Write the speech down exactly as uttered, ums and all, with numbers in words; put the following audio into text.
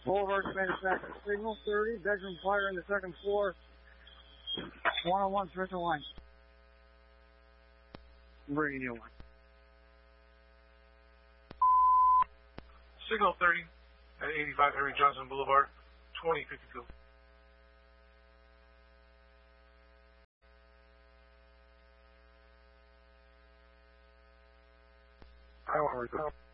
Boulevard manufacturer signal thirty, bedroom fire in the second floor, one oh one Smith and Line. I'm bringing you one. Signal thirty at eighty-five Henry Johnson Boulevard, twenty fifty-two. I want to report.